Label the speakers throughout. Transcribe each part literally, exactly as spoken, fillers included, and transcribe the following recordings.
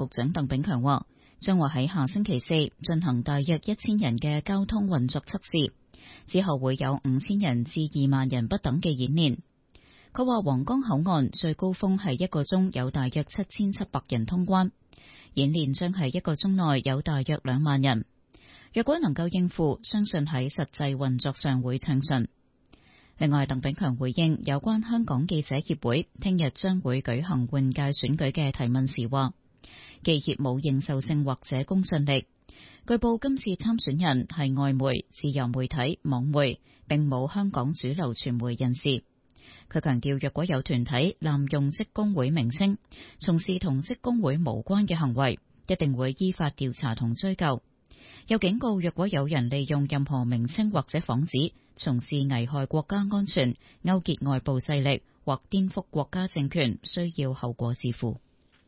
Speaker 1: 局長鄧炳強話，將會喺下星期四進行大約一千人嘅交通運作測試，之後會有五千人至二萬人不等嘅演練。佢話皇崗口岸最高峰係一個鐘有大約七千七百人通關，演練將係一個鐘內有大約兩萬人。若果能夠應付，相信喺實際運作上會暢順。另外，鄧炳強回應有關香港記者協會聽日將會舉行換屆選舉嘅提問時話，記協冇認受性或者公信力。據報今次參選人係外媒、自由媒體、網媒，並冇香港主流傳媒人士。佢強調，若果有團體濫用職工會名稱，從事同職工會無關嘅行為，一定會依法調查同追究。又警告，若果有人利用任何名稱或者幌子從事危害國家安全、勾結外部勢力或顛覆國家政權，需要後果自負。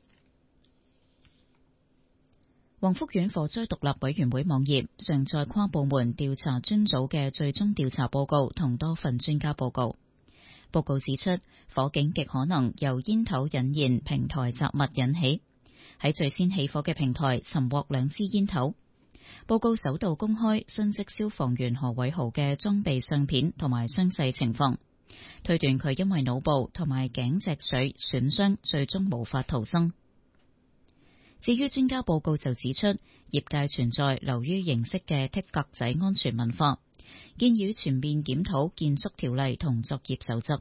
Speaker 1: 黃福苑火災獨立委員會網頁上載跨部門調查專組嘅最終調查報告同多份專家報告。報告指出，火警極可能由煙頭引燃平台雜物引起，喺最先起火嘅平台尋獲兩支煙頭。報告首度公開殉職消防員何偉豪嘅裝備相片同埋傷勢情況，推斷佢因為腦部同埋頸脊髓損傷，最終無法逃生。至於專家報告就指出，業界存在流於形式嘅剔格仔安全文化，建議全面檢討建築條例同作業守則。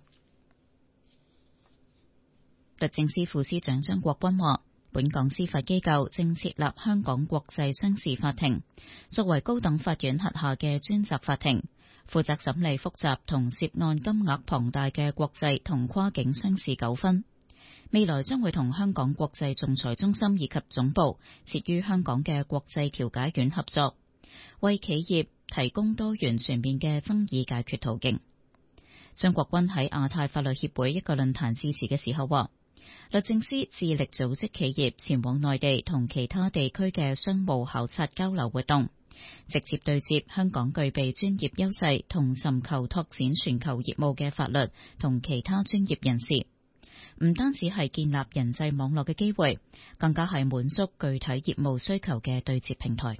Speaker 1: 律政司副司長張國鈞話，本港司法機構正設立香港國際商事法庭，作為高等法院轄下嘅專責法庭，負責審理複雜同涉案金額龐大嘅國際同跨境商事糾紛。未來將會同香港國際仲裁中心以及總部設於香港嘅國際調解院合作，為企業提供多元全面嘅爭議解決途徑。張國鈞喺亞太法律協會一個論壇致辭嘅時候話，律政司致力組織企業前往內地同其他地區嘅商務考察交流活動，直接對接香港具備專業優勢同尋求拓展全球業務嘅法律同其他專業人士。唔單止係建立人際網絡嘅機會，更加係滿足具體業務需求嘅對接平台。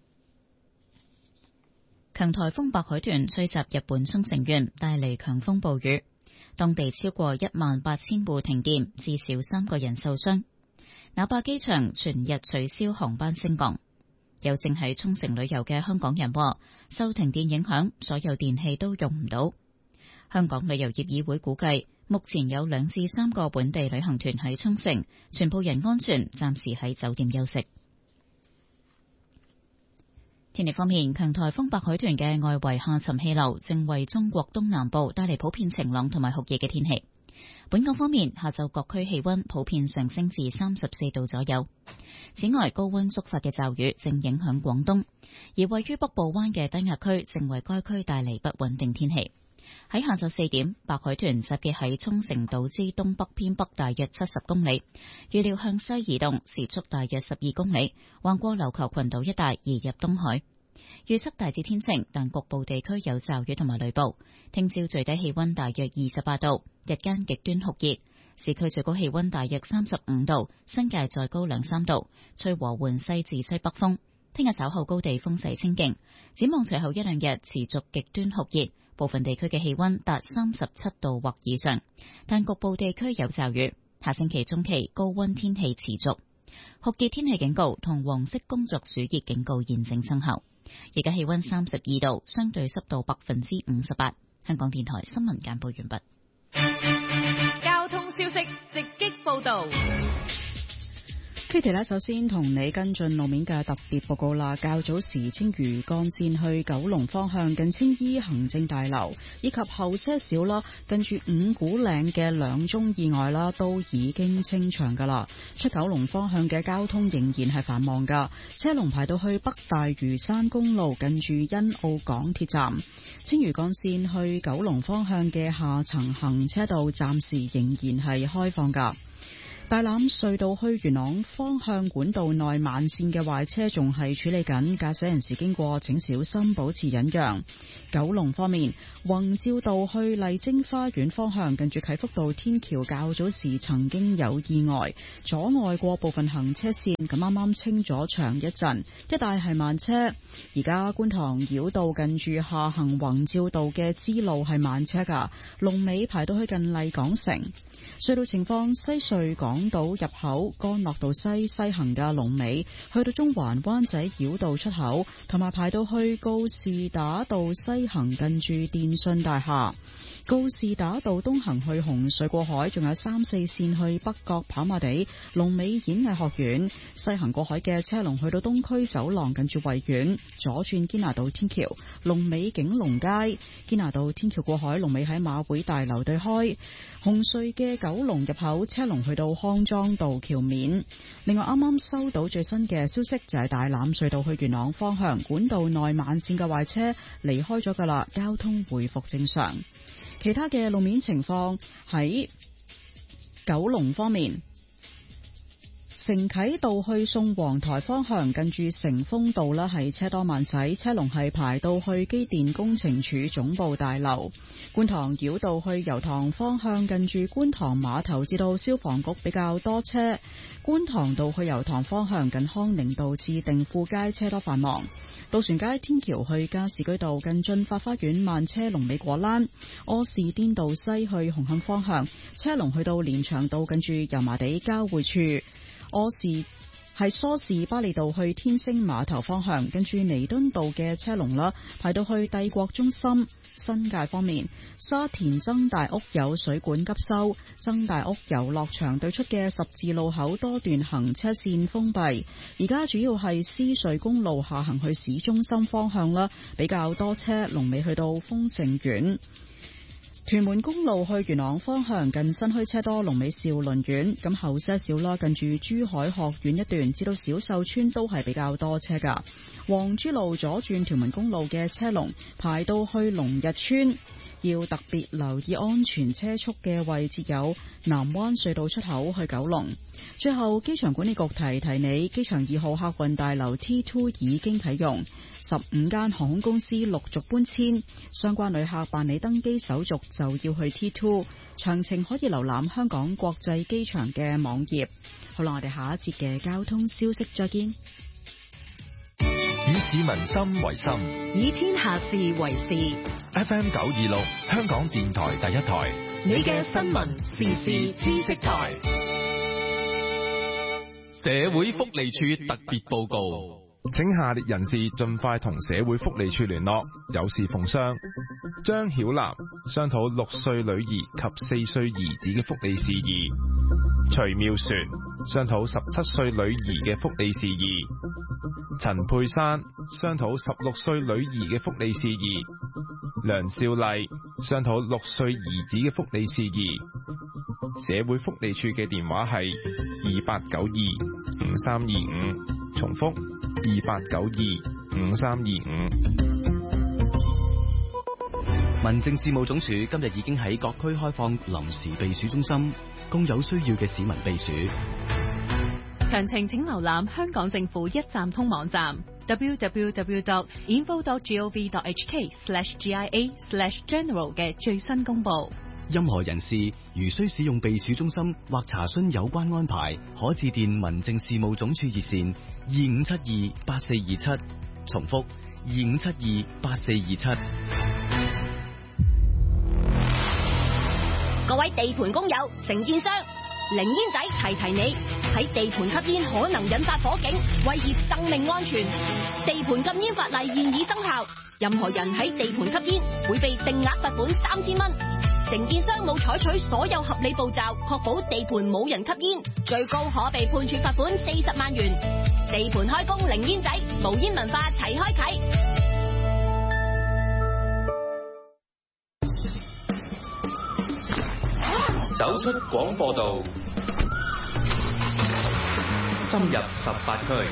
Speaker 1: 強颱風白海豚吹襲日本沖繩縣，帶嚟強風暴雨，當地超過一萬八千戶停電，至少三個人受傷。那霸機場全日取消航班升降。有正喺沖繩旅遊嘅香港人話，受停電影響，所有電器都用唔到。香港旅遊業議會估計，目前有兩至三個本地旅行團喺沖繩，全部人安全，暫時喺酒店休息。天氣方面，強颱風白海豚嘅外圍下沉氣流正為中國東南部帶嚟普遍晴朗同埋酷熱嘅天氣。本港方面，下晝各區氣溫普遍上升至三十四度左右。此外，高溫觸發嘅驟雨正影響廣東，而位於北部灣嘅低壓區正為該區帶嚟不穩定天氣。喺下晝四點，白海豚集結喺沖繩島之東北偏北大約七十公里，預料向西移動，時速大約十二公里，橫過琉球群島一帶移入東海。預測大致天晴，但局部地區有驟雨同埋雷暴。聽朝最低氣溫大約二十八度，日間極端酷熱，市區最高氣溫大約三十五度，新界再高兩三度，吹和緩西至西北風。聽日稍後高地風勢清勁，展望隨後一兩日持續極端酷熱。部分地區嘅氣溫達三十七度或以上，但局部地區有驟雨。下星期中期高溫天氣持續，酷熱天氣警告同黃色工作暑熱警告現正生效。而家氣溫三十二度，相對濕度百分之五十八。香港電台新聞簡報完畢。
Speaker 2: 交通消息直擊報道。
Speaker 3: Kitty 呢，首先同你跟進路面嘅特別報告啦。較早時青嶼幹線去九龍方向近青衣行政大樓以及後些少啦，近住五股嶺嘅兩宗意外啦，都已經清場噶啦。出九龍方向嘅交通仍然係繁忙噶，車龍排到去北大嶼山公路近住欣澳港鐵站。青嶼幹線去九龍方向嘅下層行車道暫時仍然係開放噶。 大欖隧道去元朗方向管道內慢線嘅壞車仲係處理緊，駕駛人士經過請小心保持忍讓。九龍方面，宏照道去麗晶花園方向近住啟福道天橋較早時曾經有意外，阻礙過部分行車線，咁啱啱清咗場一陣，一帶係慢車。而家觀塘繞道近住下行宏照道嘅支路係慢車噶，龍尾排到去近麗港城。隧道情況，西隧港島入口干諾道西西行嘅龍尾去到中環灣仔繞道出口，同埋排到去告士打道西行近住電訊大廈。告士打道東行去紅隧過海，仲有三四線去北角跑馬地龍尾演藝學院。西行過海嘅車龍去到東區走廊近住維園，左轉堅拿道天橋龍尾景隆街。堅拿道天橋過海龍尾喺馬會大樓對開。紅隧嘅九龍入口車龍去到康莊道橋面。另外啱啱收到最新嘅消息，就係大欖隧道去元朗方向管道內慢線嘅壞車離開咗噶啦，交通回復正常。其他嘅路面情況，喺九龍方面，承啟道去宋皇臺方向近住成豐道啦，係車多慢駛，車龍係排到去機電工程署總部大樓。觀塘繞道去油塘方向近住觀塘碼頭至到消防局比較多車。觀塘道去油塘方向近康寧道至定富街車多繁忙。渡船街天橋去加士居道近駿發花園慢車龍尾果欄。柯士甸道西去紅磡方向車龍去到連翔道近住油麻地交匯處。柯士係梳士巴利道去天星碼頭方向，跟住彌敦道嘅車龍啦，排到去帝國中心。新界方面，沙田曾大屋有水管急修，曾大屋遊樂場對出嘅十字路口多段行車線封閉。而家主要係獅隧公路下行去市中心方向啦，比較多車，龍尾去到豐盛苑。屯門公路去元朗方向近新墟車多，龍尾兆麟苑。咁後些少啦，近住珠海學院一段至到小秀村都係比較多車噶。黃珠路左轉屯門公路嘅車龍排到去龍日村。要特別留意安全車速嘅位置有南灣隧道出口去九龍。最後，機場管理局提提你，機場二號客運大樓 T 二 已經啟用，十五間航空公司陸續搬遷，相關旅客辦理登機手續就要去 T 二。詳情可以瀏覽香港國際機場嘅網頁。好啦，我哋下一節嘅交通消息再見。
Speaker 4: 以市民心為心，
Speaker 2: 以天下事為事。
Speaker 4: F M 九二六，香港電台第一台，
Speaker 2: 你嘅新聞時事知識台。
Speaker 5: 社會福利署特別報告，
Speaker 6: 請下列人士盡快同社會福利署聯絡，有事奉商。張曉南商討六歲女兒及四歲兒子嘅福利事宜。徐妙璇商討十七歲女兒嘅福利事宜。陳佩珊商討十六歲女兒嘅福利事宜。梁少麗商討六歲兒子嘅福利事宜。社會福利署嘅電話係二八九二五三二五，重複二八九二五三二五。
Speaker 7: 民政事務總署今日已經喺各區開放臨時避暑中心，供有需要嘅市民避暑。
Speaker 2: 詳情請瀏覽香港政府一站通網站 double-u double-u double-u dot info dot gov dot h k slash g i a slash general 嘅最新公佈。
Speaker 7: 任何人士如需使用避暑中心或查詢有關安排，可致電民政事務總署熱線二五七二八四二七，重複二五七二八四二七。
Speaker 8: 各位地盤工友、承建商，零煙仔提提你，喺地盤吸煙可能引發火警，威脅生命安全。地盤禁煙法例現已生效，任何人喺地盤吸煙會被定額罰款三千蚊。承建商冇採取所有合理步驟，確保地盤冇人吸煙，最高可被判處罰款四十萬元。地盤開工零煙仔，無煙文化齊開啟。
Speaker 9: 走出廣播道，深入十八區，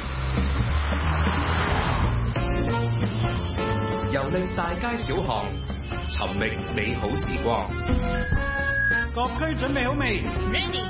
Speaker 9: 遊歷大街小巷，尋覓美好時光。
Speaker 10: 各區準備好未？
Speaker 11: Ready,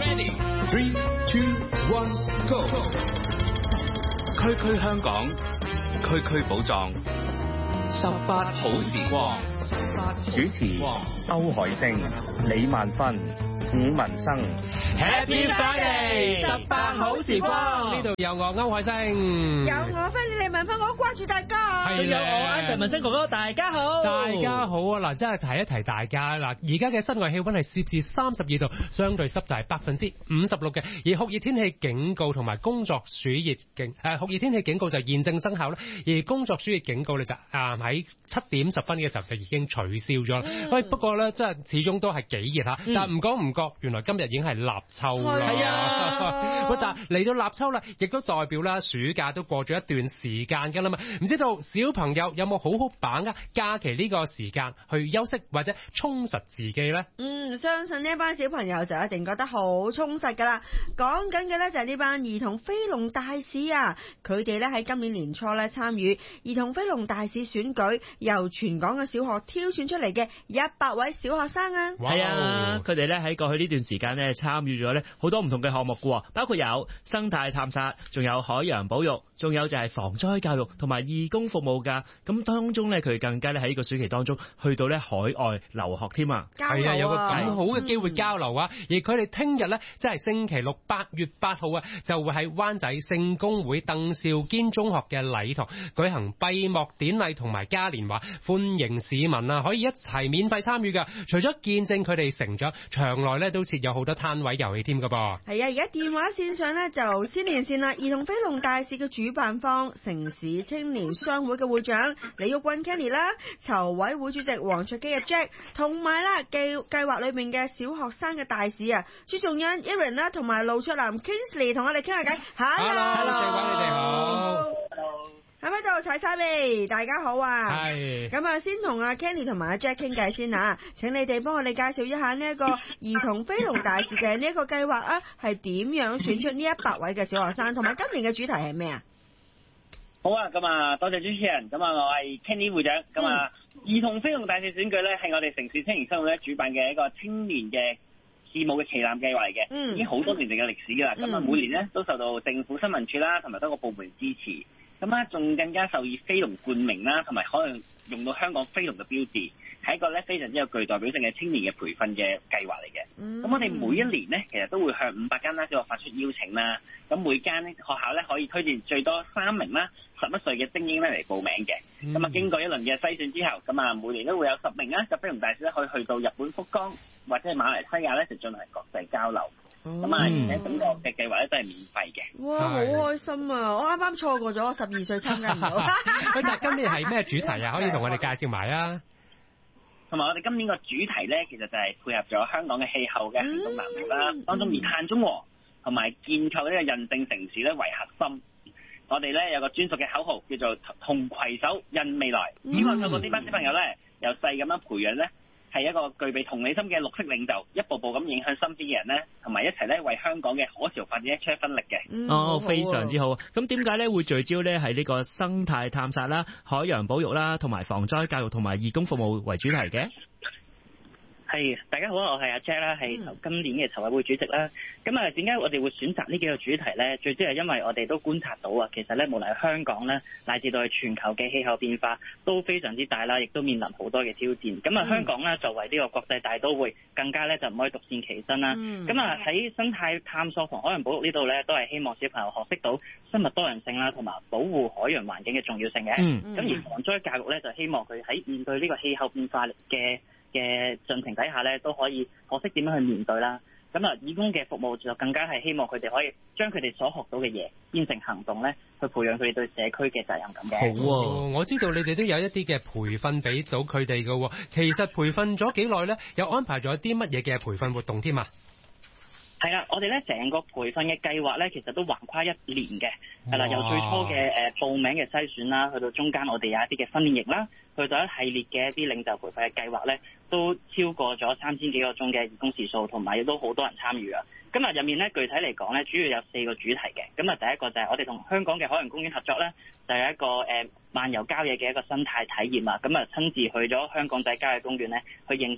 Speaker 5: Ready three two one go。
Speaker 9: 區區香港，區區寶藏，十八好時光。主持歐海星、李萬芬、伍文生。
Speaker 10: Happy Friday！ 十八好時光，呢度有我歐海星，
Speaker 11: 有我芬李文芬，我掛住大家，
Speaker 10: 仲有我阿陳文生哥哥，大家好，大家好啊！嗱，真係提一提大家嗱，而家嘅室外氣溫係攝氏三十二度，相對濕度係百分之五十六嘅，而酷熱天氣警告同埋工作暑熱警誒酷熱天氣警告就現正生效啦，而工作暑熱警告咧就啊喺七點十分嘅時候就已經取消咗啦。喂、嗯，不過咧，真係始終都係幾熱嚇，嗯、但係唔講唔覺，原來今日已經係立秋啦。係啊，喂，但係嚟到立秋啦，亦都代表啦暑假都過咗一段時間㗎啦嘛。唔知道小朋友有冇好好把握假期呢個時間去休息或者充實自己呢？
Speaker 11: 嗯，相信呢一班小朋友就一定覺得好充實㗎啦。講緊嘅呢就係呢班兒童飛龍大使啊，佢哋呢喺今年年初呢參與兒童飛龍大使選舉，由全港嘅小學挑選出嚟嘅一百位小學生啊。
Speaker 12: 係啊，佢哋呢喺過去呢段時間呢參與咗呢好多唔同嘅項目㗎，包括有生態探索，仲有海洋保育，仲有就係防災教育同埋義工服務㗎。咁當中呢，佢更加咧喺呢個暑期當中去到咧海外留學添啊。係啊，有個咁好嘅機會交流啊。嗯、而佢哋聽日呢，即係星期六八月八號啊，就會喺灣仔聖公會鄧肇堅中學嘅禮堂舉行閉幕典禮同埋嘉年華，歡迎市民啊可以一齊免費參與㗎。除咗見證佢哋成長，場內呢都設有好多攤位遊戲添㗎噃。
Speaker 11: 係啊，而家電話線上呢，就先連線啦。兒童飛龍大使嘅主辦方城市青年商會嘅會長李玉君 Kenny 啦，籌委會主席黃卓基嘅 Jack， 同埋啦計計劃裏面嘅小學生嘅大使啊朱仲恩 Aaron 啦，同埋盧卓南 Kingsley 同我哋傾下偈。Hello， 四位你哋好。Hello， 喺咪度齊晒未？大家好啊。係。咁啊，先同阿 Kenny 同埋阿 Jack 傾偈先啊。請你哋幫我哋介紹一下呢一個兒童飛龍大使嘅呢一個計劃啊，係點樣選出呢一百位嘅小學生，同埋今年嘅主題係咩啊？
Speaker 13: 好啊，咁啊，多謝主持人。咁啊，我係 Kenny 會長。咁啊，嗯、兒童飛龍大使選舉咧，係我哋城市青年商會咧主辦嘅一個青年嘅事務嘅旗艦計劃嚟嘅，嗯、已經好多年嚟嘅歷史噶啦。咁啊、嗯，每年咧都受到政府新聞處啦，同埋多個部門支持。咁啊，仲更加受以飛龍冠名啦，同埋可能用到香港飛龍嘅標誌，係一個咧非常之有具代表性嘅青年嘅培訓嘅計劃嚟嘅。咁、嗯、我哋每一年咧，其實都會向五百間啦小學發出邀請啦。咁每間咧學校咧可以推薦最多三名啦十一歲嘅精英咧嚟報名嘅。咁啊、嗯，經過一輪嘅篩選之後，咁啊每年都會有十名啦嘅飛龍大使咧可以去到日本福岡或者係馬來西亞咧就進行國際交流。咁啊，而且整個嘅計劃咧都係免費嘅。
Speaker 11: 哇，好開心啊！我啱啱錯過咗，十二歲參加唔到。
Speaker 10: 咁但係今年係咩主題啊？可以同我哋介紹埋啊！
Speaker 13: 同埋我哋今年個主題咧，其實就係配合咗香港嘅氣候嘅行動藍圖啦，嗯、當中以碳中和同埋建構呢個韌性城市咧為核心。我哋咧有個專屬嘅口號叫做同攜手印未來，希望透過呢班小朋友咧由細咁樣培養咧。係一個具備同理心嘅綠色領袖，一步步咁影響身邊嘅人呢，同埋一齊咧為香港嘅可持續發展咧出一分力嘅。
Speaker 12: 嗯、哦，非常之好。咁點解咧會聚焦咧係呢個生態探索啦、海洋保育啦，同埋防災教育同埋義工服務為主題嘅？
Speaker 13: 係，大家好，我係阿 Jack 啦，係今年嘅籌委會主席啦。咁啊，點解我哋會選擇呢幾個主題咧？最主要係因為我哋都觀察到啊，其實咧無論係香港咧，乃至到係全球嘅氣候變化都非常之大啦，亦都面臨好多嘅挑戰。咁啊，香港咧作為呢個國際大都會，更加咧就唔可以獨善其身啦。咁啊、嗯，喺生態探索同海洋保育呢度咧，都係希望小朋友學識到生物多樣性啦，同埋保護海洋環境嘅重要性嘅。咁、嗯、而防災教育咧，就希望佢喺面對呢個氣候變化嘅嘅進程底下咧，都可以學識點樣去面對啦。咁啊，義工嘅服務就更加係希望佢哋可以將佢哋所學到嘅嘢變成行動咧，去培養佢哋對社區嘅責任感嘅。
Speaker 10: 好喎、哦，我知道你哋都有一啲嘅培訓俾到佢哋嘅。其實培訓咗幾耐咧？有安排咗啲乜嘢嘅培訓活動添啊？
Speaker 13: 係啦，我哋咧成個培訓嘅計劃咧，其實都橫跨一年嘅。係啦，由最初嘅誒報名嘅篩選啦，去到中間我哋有一啲嘅訓練營啦，去到一系列嘅一啲領袖培訓嘅計劃咧，都超過咗三千幾個鐘嘅義工時數，同埋亦都好多人參與啊。咁啊入面咧，具體嚟講咧，主要有四個主題嘅。咁啊，第一個就係我哋同香港嘅海洋公園合作咧，就係、是、一個誒、呃、漫遊郊野嘅一個生態體驗啊。咁啊，親自去咗香港仔郊野公園咧，去認識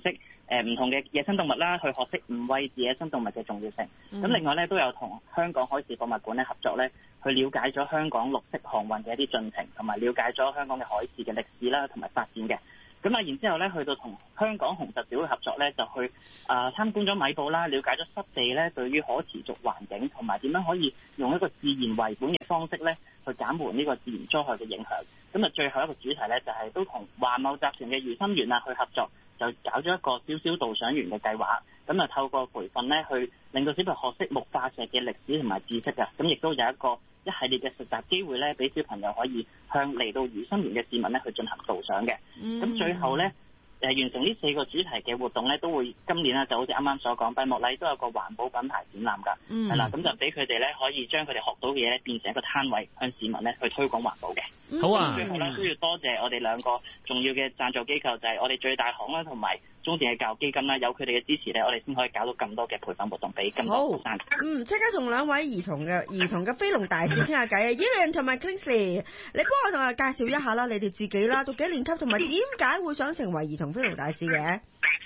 Speaker 13: 誒唔同嘅野生動物啦，去學識唔餵飼野生動物嘅重要性。咁、嗯、另外咧都有同香港海事博物館咧合作咧，去了解咗香港綠色航運嘅一啲進程，同埋了解咗香港嘅海事嘅歷史啦，同埋發展嘅。咁啊，然之後咧，去到同香港紅十字會合作咧，就去啊、呃、參觀咗米埔啦，了解咗濕地咧對於可持續環境同埋點樣可以用一個自然為本嘅方式咧，去減緩呢個自然災害嘅影響。咁啊，最後一個主題咧就係、是、都同華懋集團嘅漁心園啊去合作，就搞咗一個小小導賞員嘅計劃。咁啊，透過培訓咧，去令到小朋友學識木化石嘅歷史同埋知識啊。咁亦都有一個一系列嘅實習機會咧，俾小朋友可以向嚟到漁心園嘅市民咧去進行導賞嘅。咁、嗯、最後咧，誒、呃、完成呢四個主題嘅活動咧，都會今年咧就好似啱啱所講，閉幕禮都有個環保品牌展覽㗎。係、嗯、啦，咁就俾佢哋咧可以將佢哋學到嘅嘢咧變成一個攤位，向市民咧去推廣環保嘅。
Speaker 12: 好啊！
Speaker 13: 最後咧都要多謝我哋兩個重要嘅贊助機構，就係、是、我哋最大行啦，同埋中電嘅教育基金啦，有佢哋嘅支持咧，我哋先可以搞到咁多嘅培訓活動俾咁多學生。
Speaker 11: 嗯，即刻同兩位兒童嘅兒童嘅飛龍大使傾下偈啊 Evan 同埋 Kingsley， 你幫我同我介紹一下啦，你哋自己啦，讀幾年級，同埋點解會想成為兒童飛龍大使嘅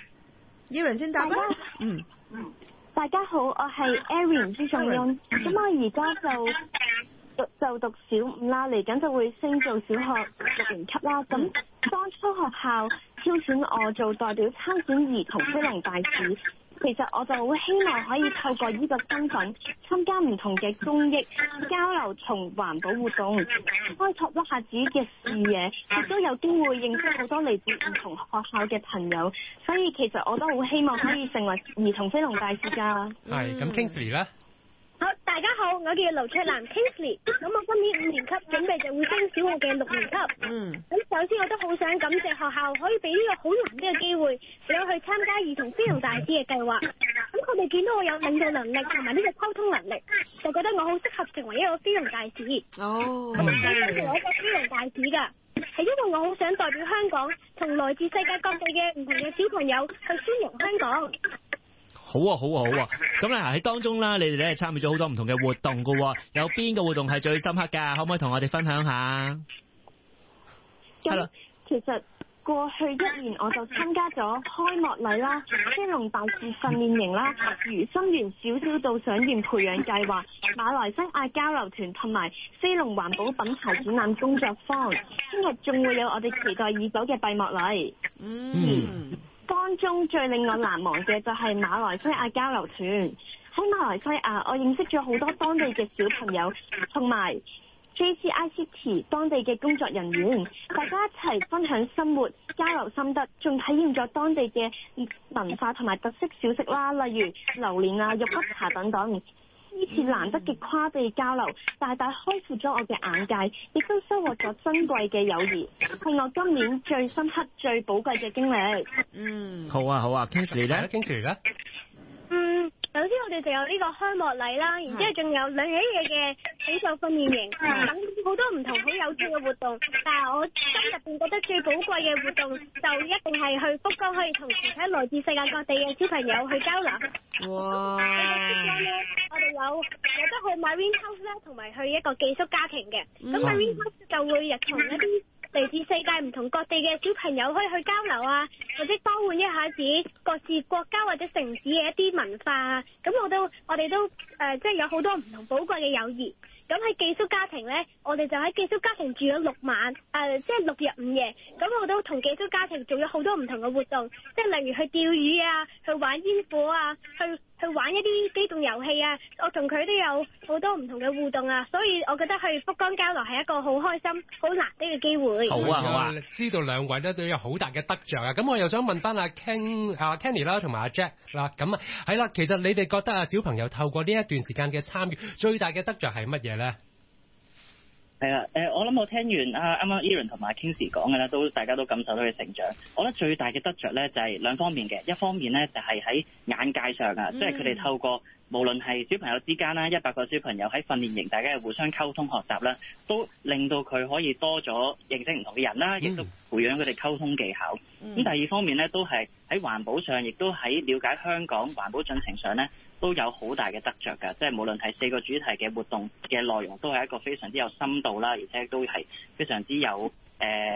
Speaker 11: Evan 先答啦。嗯，
Speaker 14: 大家好，我係 Erin 朱仲雍，咁我而家就讀就讀小五啦，嚟緊就會升做小學六年級啦。咁當初學校挑選我做代表參選兒童飛龍大使，其實我就好希望可以透過呢個身份參加唔同嘅公益交流同環保活動，開拓一下自己嘅視野，亦都有機會認識好多嚟自唔同學校嘅朋友，所以其實我都好希望可以成為兒童飛龍大使㗎。
Speaker 10: 係，咁 Kingsley 咧？
Speaker 15: 好，大家好，我叫盧卓蘭 Kingsley， 咁我今年五年級，準備就會升小學嘅六年級。嗯。咁首先我都好想感謝學校可以俾呢個好難得嘅機會，俾我去參加兒童飛龍大使嘅計劃。咁佢哋見到我有領導能力同埋呢個溝通能力，就覺得我好適合成為一個飛龍大使。哦。咁我想成為一個飛龍大使㗎，係因為我好想代表香港，同來自世界各地嘅唔同嘅小朋友去宣揚香港。
Speaker 12: 好啊，好啊，好啊！咁咧喺當中啦，你哋咧參與咗好多唔同嘅活動噶，有邊個活動係最深刻噶？可唔可以同我哋分享下？
Speaker 14: 係啦，其實過去一年我就參加咗開幕禮啦、飛龍大使訓練營啦、漁心園小小導賞員培養計劃、馬來西亞交流團同埋飛龍環保品牌展覽工作坊。聽日仲會有我哋期待已久嘅閉幕禮。嗯。當中最令我難忘嘅就係馬來西亞交流團。喺馬來西亞，我認識咗好多當地嘅小朋友，同埋 J C I C T 當地嘅工作人員，大家一齊分享生活、交流心得，仲體驗咗當地嘅文化同埋特色小食啦，例如榴蓮啊、肉骨茶等等。呢次難得嘅跨地交流，大大開闊咗我嘅眼界，亦都收穫咗珍貴嘅友誼，係我今年最深刻、最寶貴嘅經歷。嗯，
Speaker 12: 好啊，好啊 ，Kingsley 咧
Speaker 10: ，Kingsley 咧，
Speaker 15: 嗯。首先我哋就有呢個開幕禮啦，然之後仲有兩日一夜嘅比賽訓練營，等好多唔同好有趣嘅活動。但係我心入邊覺得最寶貴嘅活動就一定係去福岡，可以同其他來自世界各地嘅小朋友去交流。哇！喺福岡咧，我哋有有得去 Marine House 啦，同埋去一個寄宿家庭嘅。咁 Marine House 就會日同一啲嚟自世界唔同各地嘅小朋友可以去交流啊，或者交換一下自己各自國家或者城市嘅一啲文化啊。咁我都我哋都誒、呃，即係有好多唔同寶貴嘅友誼。咁喺寄宿家庭咧，我哋就喺寄宿家庭住咗六晚，誒、呃，即係六日五夜。咁我都同寄宿家庭做咗好多唔同嘅活動，即係例如去釣魚啊，去玩煙火啊，去去玩一啲機動遊戲啊。我同佢都有好多唔同嘅互動啊，所以我覺得去福岡交流係一個好開心、好難得嘅機會。
Speaker 10: 好啊，好啊！知道兩位咧都有好大嘅得着啊，咁我又想問翻阿 Ken、阿 Kenny 啦，同埋阿 Jack 啦，咁啊係啦，其實你哋覺得啊，小朋友透過呢一段時間嘅參與，最大嘅得着係乜嘢咧？
Speaker 13: 係啦，誒，我諗我聽完啊啱啱 Erin 同埋 Kingsley 講嘅咧，都大家都感受到佢成長。我覺得最大嘅得着咧就係兩方面嘅，一方面咧就係喺眼界上啊，即係佢哋透過無論係小朋友之間啦，一百個小朋友喺訓練營，大家係互相溝通學習啦，都令到佢可以多咗認識唔同嘅人啦，亦都培養佢哋溝通技巧。咁、嗯、第二方面咧，都係喺環保上，亦都喺了解香港環保進程上咧，都有好大嘅得着㗎，即係無論係四個主題嘅活動嘅內容，都係一個非常之有深度啦，而且都係非常之有誒、呃，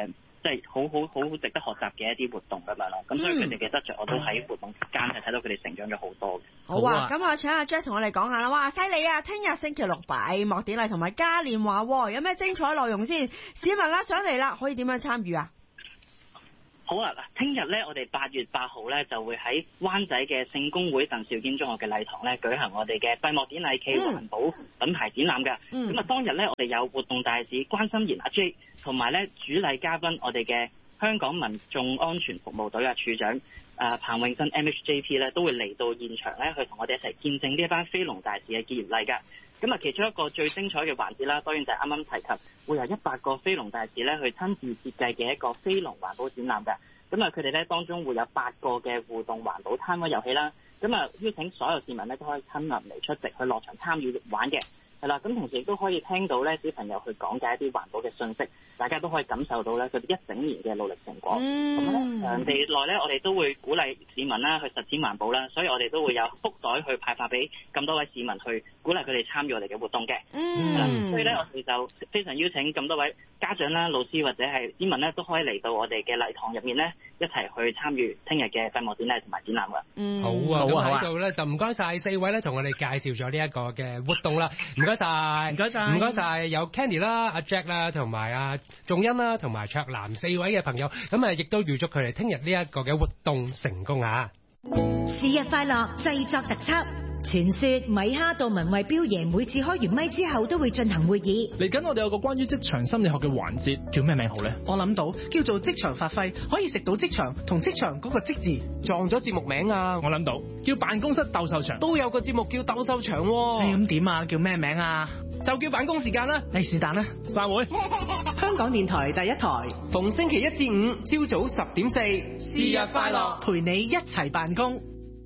Speaker 13: 即係好好好好值得學習嘅一啲活動咁樣咯。咁所以佢哋嘅得着我都喺活動間係睇到佢哋成長咗好多嘅。
Speaker 11: 好啊，咁我請阿 Jack 同我哋講下啦。哇，犀利啊！聽日星期六閉幕典禮同埋嘉年華，有咩精彩內容先？市民啦上嚟啦，可以點樣參與啊？
Speaker 13: 好啊！嗱，聽日咧，我哋八月八號咧就會喺灣仔嘅聖公會鄧肇堅中學嘅禮堂咧舉行我哋嘅閉幕典禮暨環保品牌展覽嘅。咁啊、嗯，當日咧我哋有活動大使關心妍阿 J， 同埋咧主禮嘉賓我哋嘅香港民眾安全服務隊嘅處長誒、呃、彭永新 M H J P 咧都會嚟到現場咧去同我哋一齊見證呢一班飛龍大使嘅結業禮㗎。咁啊，其中一個最精彩嘅環節啦，當然就係啱啱提及會有一百個飛龍大使咧去親自設計嘅一個飛龍環保展覽嘅。咁啊，佢哋咧當中會有八個嘅互動環保攤位遊戲啦。咁啊，邀請所有市民咧都可以親臨嚟出席去落場參與玩嘅。係啦，咁同時亦都可以聽到咧小朋友去講解一啲環保嘅信息，大家都可以感受到咧佢哋一整年嘅努力成果。咁咧、嗯，場地內咧我哋都會鼓勵市民啦去實踐環保啦，所以我哋都會有福袋去派發俾咁多位市民去鼓勵佢哋參與我哋嘅活動嘅。嗯，所以咧我哋就非常邀請咁多位家長啦、老師或者係市民咧都可以嚟到我哋嘅禮堂入面咧一齊去參與聽日嘅閉幕典禮同埋展覽㗎。
Speaker 10: 嗯，好啊，好啊，喺度咧就唔該晒四位咧同我哋介紹咗呢一個嘅活動啦。唔該晒，唔該晒，唔該晒，有 Candy 啦、阿 Jack 啦、同埋阿仲欣啦、同埋卓南四位嘅朋友，咁啊亦都預祝佢哋聽日呢一個嘅活動成功啊！
Speaker 16: 是日快樂製作特輯。傳說米哈杜文慧彪爺每次開完咪之後都會進行會議。
Speaker 17: 嚟緊我哋有個關於職場心理學嘅環節，叫咩名好呢？
Speaker 18: 我諗到叫做職場發揮，可以食到職場同職場嗰個職字撞咗節目名啊！
Speaker 17: 我諗到叫辦公室鬥獸場，
Speaker 18: 都有個節目叫鬥獸場喎。咁點啊？叫咩名啊？
Speaker 17: 就叫辦公時間啦。
Speaker 18: 你是但啦，散會。香港電台第一台，
Speaker 17: 逢星期一至五朝早十點四，是日快樂，
Speaker 18: 陪你一齊辦公。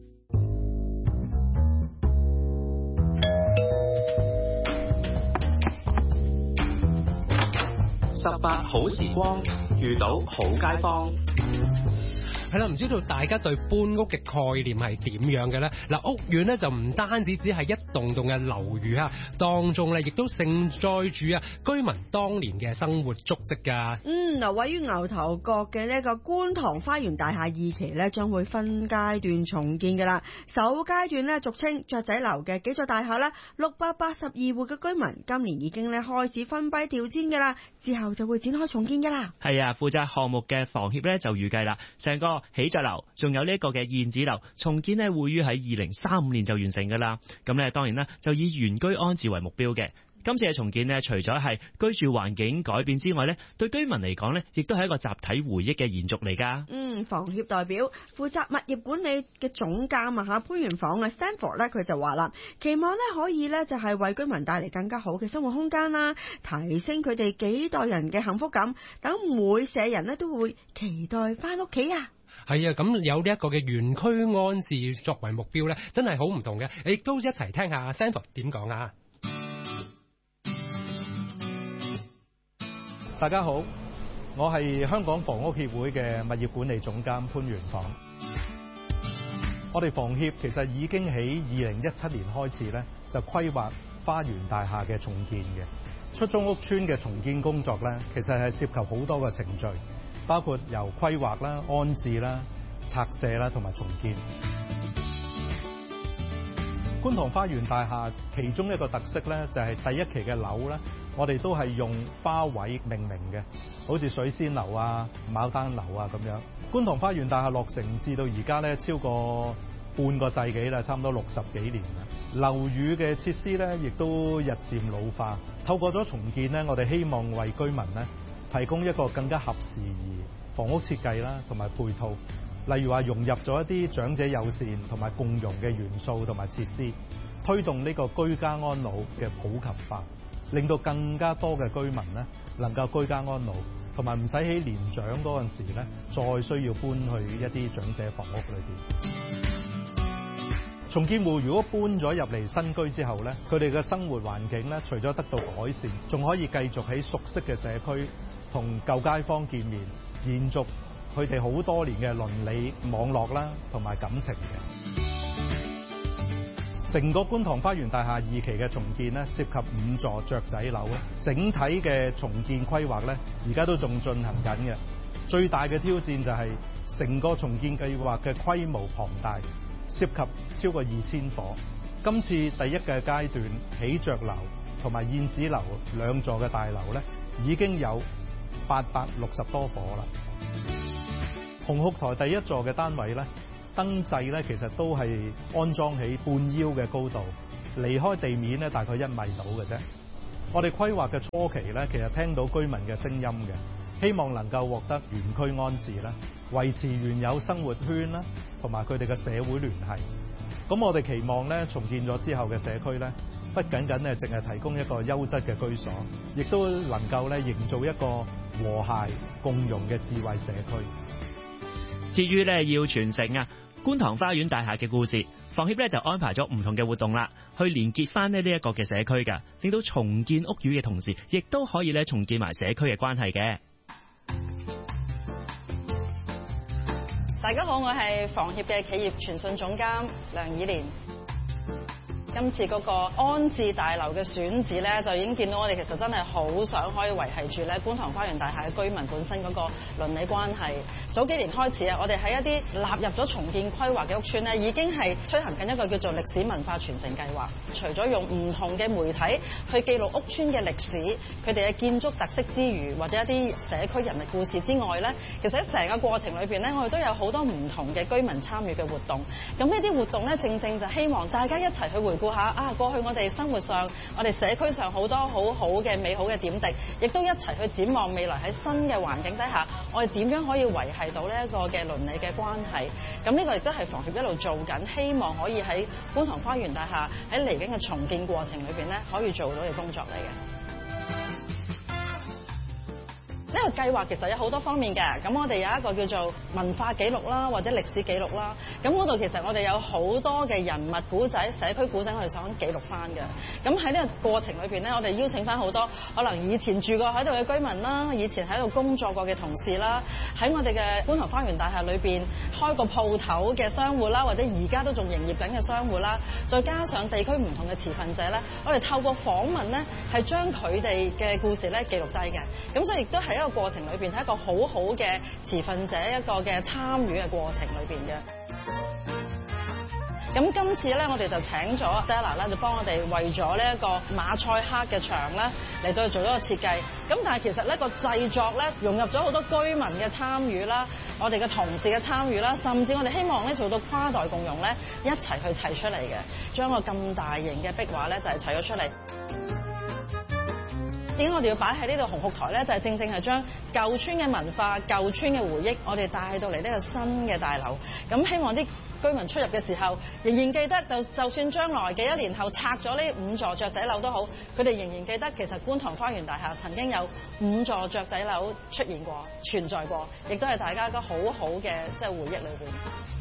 Speaker 19: 十八好時光，遇到好街坊。
Speaker 10: 係啦，唔知道大家對搬屋嘅概念係點樣嘅咧？嗱，屋苑咧就唔單止只係一棟棟嘅樓宇啊，當中咧亦都承載住啊居民當年嘅生活足跡㗎。
Speaker 11: 嗯，嗱，位於牛頭角嘅呢個觀塘花園大廈二期咧，將會分階段重建㗎啦。首階段咧，俗稱雀仔樓嘅幾座大廈咧，六百八十二戶嘅居民今年已經咧開始分批調遷㗎啦，之後就會展開重建㗎啦。
Speaker 12: 係啊，負責項目嘅房協咧就預計啦，成個喜澤樓，仲有呢一個嘅燕子樓重建呢，會於喺二零三五年就完成噶啦。咁咧，當然啦，就以原居安置為目標嘅。今次嘅重建呢，除咗係居住環境改變之外呢，對居民嚟講呢，亦都係一個集體回憶嘅延續嚟噶。
Speaker 11: 嗯，房協代表負責物業管理嘅總監啊嚇，潘元房啊 Stanford 咧，佢就話啦，期望咧可以咧就係為居民帶嚟更加好嘅生活空間啦，提升佢哋幾代人嘅幸福感，等每社人咧都會期待翻屋企啊！
Speaker 10: 係啊，咁有呢一個嘅原區安置作為目標咧，真係好唔同嘅。亦都一齊聽下 Stanford 點講啊！
Speaker 20: 大家好，我係香港房屋協會嘅物業管理總監潘元房。我哋房協其實已經喺二零一七年開始咧，就規劃花園大廈嘅重建嘅出租屋邨嘅重建工作咧，其實係涉及好多個程序。包括由規劃啦、安置啦、拆卸啦同埋重建。觀塘花園大廈其中一個特色咧，就係第一期嘅樓咧，我哋都係用花卉命名嘅，好似水仙樓啊、牡丹樓啊咁樣。觀塘花園大廈落成至到而家咧，超過半個世紀啦，差唔多六十幾年啦。樓宇嘅設施咧，亦都日漸老化。透過咗重建咧，我哋希望為居民咧提供一個更加合時宜房屋設計啦，同埋配套，例如話融入咗一啲長者友善同埋共融嘅元素同埋設施，推動呢個居家安老嘅普及化，令到更加多嘅居民呢能夠居家安老，同埋唔使喺年長嗰陣時呢再需要搬去一啲長者房屋裏邊。重建戶如果搬咗入嚟新居之後呢，佢哋嘅生活環境呢，除咗得到改善，仲可以繼續喺熟悉嘅社區同舊街坊見面，延續佢哋好多年嘅鄰里網絡啦，同埋感情嘅。成個觀塘花園大廈二期嘅重建呢，涉及五座雀仔樓，整體嘅重建規劃呢，而家都仲進行緊嘅。 最大嘅挑戰就係成個重建計劃嘅規模龐大，涉及超過二千伙。今次第一嘅階段喜鵲樓同埋燕子樓兩座嘅大樓咧，已經有八百六十多伙啦。紅磡台第一座嘅單位咧，燈掣咧其實都係安裝喺半腰嘅高度，離開地面咧大概一米到嘅啫。我哋規劃嘅初期咧，其實聽到居民嘅聲音嘅，希望能夠獲得原區安置啦，維持原有生活圈啦，同埋佢哋嘅社會聯繫。咁我哋期望咧重建咗之後嘅社區咧，不僅僅咧淨係提供一個優質嘅居所，亦都能夠咧營造一個和諧共融嘅智慧社區。
Speaker 12: 至於咧要傳承啊觀塘花園大廈嘅故事，房協咧就安排咗唔同嘅活動啦，去連結翻咧呢一個嘅社區㗎，令到重建屋宇嘅同時，亦都可以咧重建埋社區嘅關係嘅。
Speaker 21: 大家好，我係房協嘅企業傳訊總監梁以蓮。今次嗰個安置大樓嘅選址咧，就已經見到我哋其實真係好想可以維繫住咧觀塘花園大廈嘅居民本身嗰個鄰里關係。早幾年開始啊，我哋喺一啲納入咗重建規劃嘅屋邨咧，已經係推行緊一個叫做歷史文化傳承計劃。除咗用唔同嘅媒體去記錄屋邨嘅歷史、佢哋嘅建築特色之餘，或者一啲社區人物故事之外咧，其實喺成個過程裏邊咧，我哋都有好多唔同嘅居民參與嘅活動。咁呢啲活動咧，正正就希望大家一齊去回顧下啊，過去我哋生活上、我哋社區上好多好好嘅美好嘅點滴，亦都一齊去展望未來喺新嘅環境底下，我哋點樣可以維繫到呢一個嘅鄰里嘅關係。咁呢個亦都係房協一路做緊，希望可以喺觀塘花園大廈喺嚟緊嘅重建過程裏邊咧，可以做到嘅工作嚟嘅。呢個計劃其實有好多方面嘅，咁我哋有一個叫做文化記錄啦，或者歷史記錄啦。咁嗰度其實我哋有好多嘅人物古仔、社區古仔，我哋想記錄翻嘅。咁喺呢個過程裏邊咧，我哋邀請翻好多可能以前住過喺度嘅居民啦，以前喺度工作過嘅同事啦，喺我哋嘅觀塘花園大廈裏邊開個鋪頭嘅商戶啦，或者而家都仲營業緊嘅商戶啦，再加上地區唔同嘅持份者咧，我哋透過訪問咧，係將佢哋嘅故事咧記錄低嘅。咁所以亦都係一個過程裏邊係一個好好嘅持份者一個嘅參與嘅過程裏邊嘅。咁今次咧，我哋就請咗 Stella 咧，就幫我哋為咗呢一個馬賽克嘅牆咧嚟到去做一個設計。咁但係其實呢個製作咧融入咗好多居民嘅參與啦，我哋嘅同事嘅參與啦，甚至我哋希望咧做到跨代共融咧，一齊去砌出嚟嘅，將個咁大型嘅壁畫咧就係砌咗出嚟。點解我哋要擺喺呢度紅磡台咧？就係、是、正正係將舊村嘅文化、舊村嘅回憶，我哋帶到嚟呢個新嘅大樓。咁希望啲居民出入嘅時候，仍然記得，就就算將來幾多年後拆咗呢五座雀仔樓都好，佢哋仍然記得，其實觀塘花園大廈曾經有五座雀仔樓出現過、存在過，亦都係大家一個好好嘅即係回憶裏邊。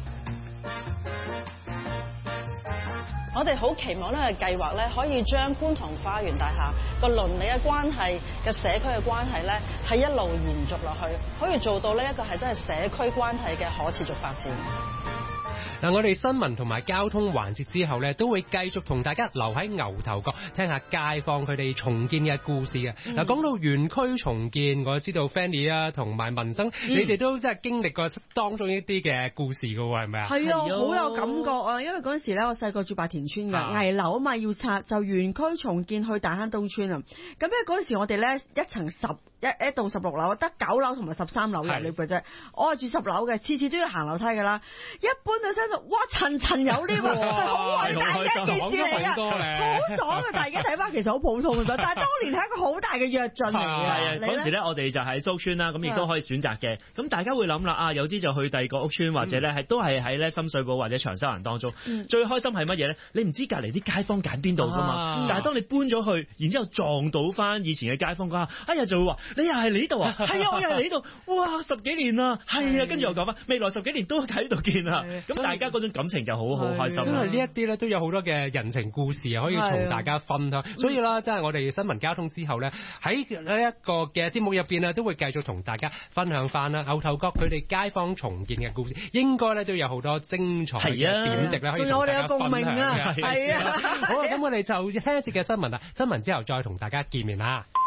Speaker 21: 我哋好期望呢個計劃咧，可以將觀塘花園大廈個鄰里嘅關係、嘅社區嘅關係咧，係一路延續落去，可以做到呢一個係真係社區關係嘅可持續發展。
Speaker 10: 嗱，我哋新聞同埋交通環節之後咧，都會繼續同大家留喺牛頭角聽下街坊佢哋重建嘅故事嘅。嗱、嗯，講到園區重建，我知道 Fanny 啊同埋民生，嗯、你哋都真係經歷過當中一啲嘅故事㗎喎，係咪啊？係啊，
Speaker 11: 好有感覺啊！因為嗰陣時咧，我細個住白田村㗎，危樓啊嘛要拆，就園區重建去大坑東村啊。咁咧嗰陣時我哋咧一層十一一到十六樓，得九樓同埋十三樓入 lift 嘅啫。我係住十樓嘅，次次都要行樓梯㗎啦。一般就聽到哇層層有 lift 喎，係好偉大嘅一件事嚟㗎，好爽啊！但係而家睇翻其實好普通嘅，但係當年係一個好大嘅躍進嚟嘅。
Speaker 12: 係啊，嗰陣時咧我哋就喺蘇村啦，咁亦都可以選擇嘅。咁大家會諗啦，啊有啲就去第二個屋村，或者咧係都係喺咧深水埗或者長沙灣當中。嗯、最開心係乜嘢咧？你唔知隔離啲街坊揀邊度㗎嘛？啊、但係當你搬咗去，然之後撞到翻以前嘅街坊嗰下，哎呀就會話：你又係嚟呢度啊？係啊，我又係嚟呢度。哇，十幾年啦，係啊，跟住又講翻未來十幾年都喺度見啊。咁大家嗰種感情就好好開心。
Speaker 10: 真係呢一啲咧都有好多嘅人情故事啊，可以同大家分享。所以啦，真係我哋新聞交通之後咧，喺呢一個嘅節目入邊啊，都會繼續同大家分享翻啦。牛頭角佢哋街坊重建嘅故事，應該咧都有好多精彩嘅點滴咧，可以同大家分享嘅。係啊，好啊，咁我哋就聽一節嘅新聞啦。新聞之後再同大家見面啦。